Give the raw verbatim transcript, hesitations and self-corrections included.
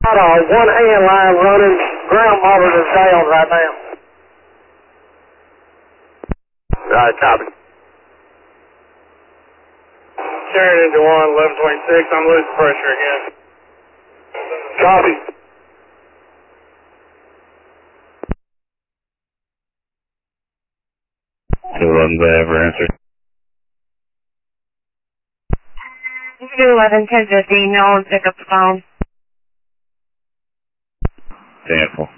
Got a one hand line running ground monitors down right now. Right, copy. Sharon into one, eleven twenty-six, I'm losing pressure again. Copy. two eleven, ever answered. two eleven, ten fifteen, no one pick up the phone. Sample.